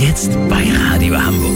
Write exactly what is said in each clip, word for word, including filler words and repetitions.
Jetzt bei Radio Hamburg.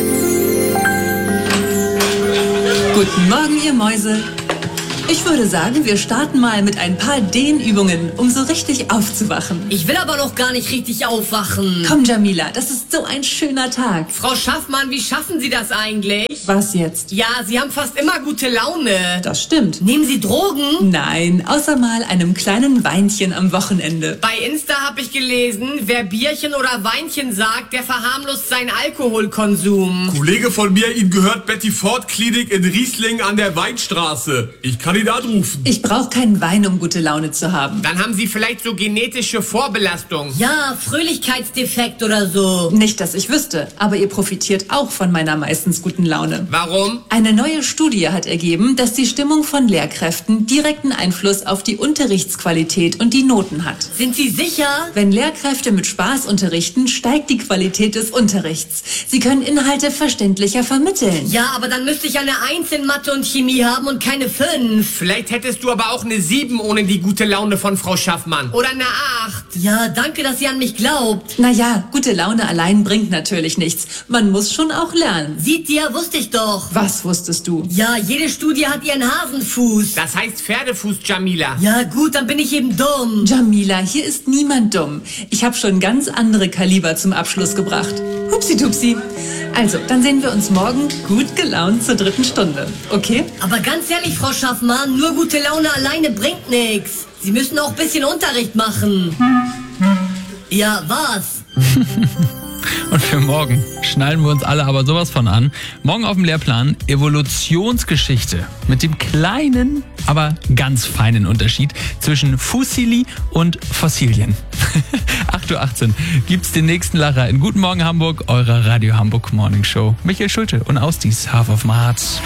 Guten Morgen, ihr Mäuse. Ich würde sagen, wir starten mal mit ein paar Dehnübungen, um so richtig aufzuwachen. Ich will aber noch gar nicht richtig aufwachen. Komm, Jamila, das ist so ein schöner Tag. Frau Schaffmann, wie schaffen Sie das eigentlich? Was jetzt? Ja, Sie haben fast immer gute Laune. Das stimmt. Nehmen Sie Drogen? Nein, außer mal einem kleinen Weinchen am Wochenende. Bei Insta habe ich gelesen, wer Bierchen oder Weinchen sagt, der verharmlost seinen Alkoholkonsum. Kollege von mir, Ihnen gehört Betty Ford Klinik in Riesling an der Weinstraße. Ich kann ihn anrufen. Ich brauche keinen Wein, um gute Laune zu haben. Dann haben Sie vielleicht so genetische Vorbelastung. Ja, Fröhlichkeitsdefekt oder so. Nicht, dass ich wüsste, aber ihr profitiert auch von meiner meistens guten Laune. Warum? Eine neue Studie hat ergeben, dass die Stimmung von Lehrkräften direkten Einfluss auf die Unterrichtsqualität und die Noten hat. Sind Sie sicher? Wenn Lehrkräfte mit Spaß unterrichten, steigt die Qualität des Unterrichts. Sie können Inhalte verständlicher vermitteln. Ja, aber dann müsste ich eine Eins in Mathe und Chemie haben und keine fünf. Vielleicht hättest du aber auch eine sieben ohne die gute Laune von Frau Schaffmann. Oder eine acht. Ja, danke, dass sie an mich glaubt. Naja, gute Laune allein bringt natürlich nichts. Man muss schon auch lernen. Sieht ihr, wusste ich doch. Was wusstest du? Ja, jede Studie hat ihren Hasenfuß. Das heißt Pferdefuß, Jamila. Ja gut, dann bin ich eben dumm. Jamila, hier ist niemand dumm. Ich habe schon ganz andere Kaliber zum Abschluss gebracht. Hupsi-dupsi. Also, dann sehen wir uns morgen gut gelaunt zur dritten Stunde, okay? Aber ganz ehrlich, Frau Schaffmann, nur gute Laune alleine bringt nichts. Sie müssen auch ein bisschen Unterricht machen. Ja, was? Und für morgen schnallen wir uns alle aber sowas von an. Morgen auf dem Lehrplan Evolutionsgeschichte mit dem kleinen, aber ganz feinen Unterschied zwischen Fussili und Fossilien. acht Uhr achtzehn gibt's den nächsten Lacher in Guten Morgen Hamburg, eurer Radio Hamburg Morning Show. Michael Schulte und Ausdies, Half of my Heart.